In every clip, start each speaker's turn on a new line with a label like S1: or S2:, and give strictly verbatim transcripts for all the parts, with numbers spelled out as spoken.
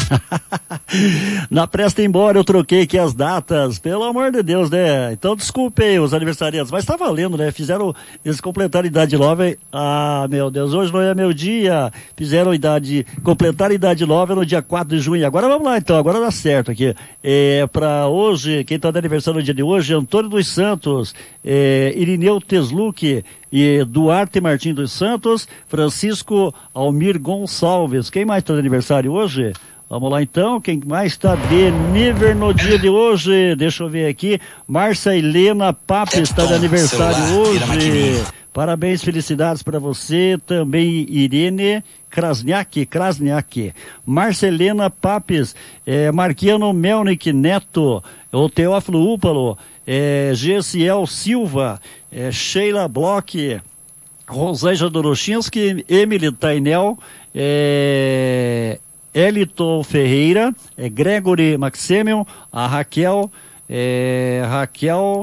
S1: Na presta embora eu troquei aqui as datas, pelo amor de Deus, né? Então desculpem os aniversariantes, mas tá valendo, né? Fizeram, eles completaram a idade nova, ah, meu Deus, hoje não é meu dia, fizeram idade, completaram a idade nova no dia quatro de junho, agora vamos lá então, agora dá certo aqui. É, pra hoje, quem tá de aniversário no dia de hoje, Antônio dos Santos, é, Irineu Tesluque, e Duarte Martins dos Santos, Francisco Almir Gonçalves. Quem mais está de aniversário hoje? Vamos lá então, quem mais está de nível no dia de hoje? Deixa eu ver aqui. Márcia Helena Papes está de aniversário hoje. Parabéns, felicidades para você. Também Irene Krasniak, Krasniak. Márcia Helena Papes, é, Marquiano Melnick Neto, o Teófilo Úpalo, é, Gessiel Silva, é, Sheila Bloch, Rosângela Dorochinski, Emily Tainel, é, Eliton Ferreira, é, Gregory Maximian, a Raquel, é, Raquel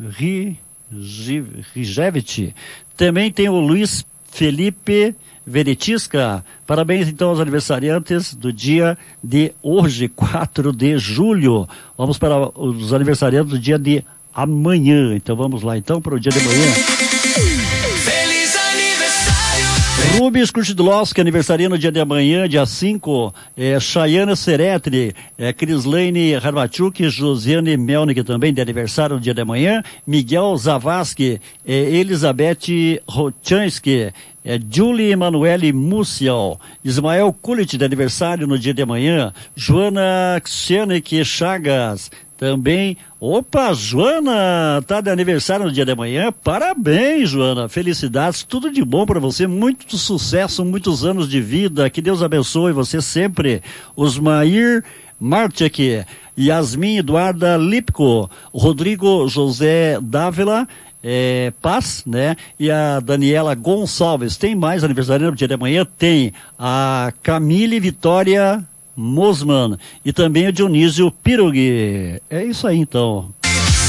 S1: Rijevich. Também tem o Luiz Felipe Veretisca. Parabéns então aos aniversariantes do dia de hoje, quatro de julho. Vamos para os aniversariantes do dia de amanhã. Então vamos lá então para o dia de amanhã.
S2: Feliz aniversário!
S1: Rubens Kurtidlowski, aniversaria no dia de amanhã, dia cinco. É, Chayana Seretri, é, Crislane Harmachuk, Josiane Melnick também de aniversário no dia de amanhã. Miguel Zavasky, é, Elizabeth Rochansky, é, Julie Emanuele Musial, Ismael Kulit de aniversário no dia de amanhã. Joana Xianek Chagas, também, opa, Joana, tá de aniversário no dia de amanhã, parabéns, Joana, felicidades, tudo de bom para você, muito sucesso, muitos anos de vida, que Deus abençoe você sempre. Osmair Martek, Yasmin Eduarda Lipko, Rodrigo José Dávila, é, Paz, né, e a Daniela Gonçalves. Tem mais aniversário no dia de amanhã? Tem a Camille Vitória Mosman e também o Dionísio Pirugui. É isso aí então.